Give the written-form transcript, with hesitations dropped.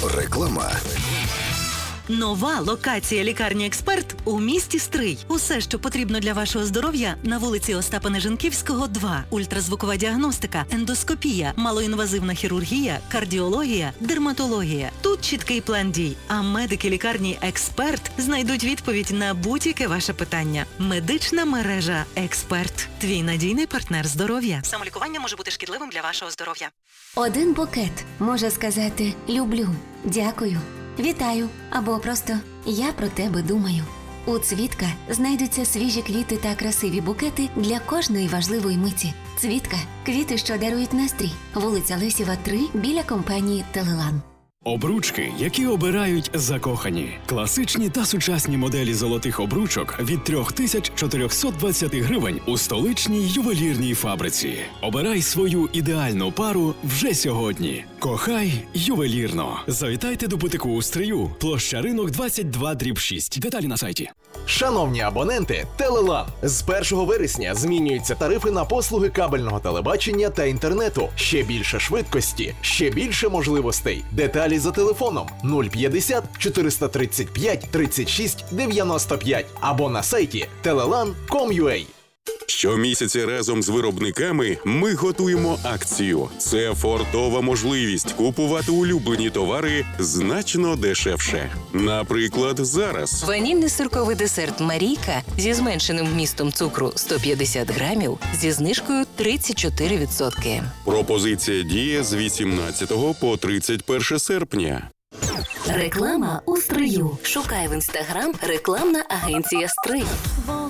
Реклама. Нова локація лікарні «Експерт» у місті Стрий. Усе, що потрібно для вашого здоров'я, на вулиці Остапа Нежинківського, 2. Ультразвукова діагностика, ендоскопія, малоінвазивна хірургія, кардіологія, дерматологія. Тут чіткий план дій. А медики лікарні «Експерт» знайдуть відповідь на будь-яке ваше питання. Медична мережа «Експерт». Твій надійний партнер здоров'я. Самолікування може бути шкідливим для вашого здоров'я. Один букет може сказати «люблю», «дякую», «вітаю» або просто «я про тебе думаю». У «Цвітка» знайдуться свіжі квіти та красиві букети для кожної важливої миті. «Цвітка» – квіти, що дарують настрій. Вулиця Лесєва, 3, біля компанії «Телелан». Обручки, які обирають закохані. Класичні та сучасні моделі золотих обручок від 3420 гривень у столичній ювелірній фабриці. Обирай свою ідеальну пару вже сьогодні. Кохай ювелірно. Завітайте до бутику у Стрию. Площа Ринок 22/6. Деталі на сайті. Шановні абоненти, Телелан. З 1 вересня змінюються тарифи на послуги кабельного телебачення та інтернету. Ще більше швидкості, ще більше можливостей. Деталі за телефоном 050 435 36 95 або на сайті telelan.com.ua. Щомісяця разом з виробниками ми готуємо акцію. Це фортова можливість купувати улюблені товари значно дешевше. Наприклад, зараз. Ванільний сирковий десерт «Марійка» зі зменшеним вмістом цукру 150 грамів зі знижкою 34%. Пропозиція діє з 18 по 31 серпня. Реклама у Стрию. Шукай в Інстаграм «Рекламна агенція Стрий».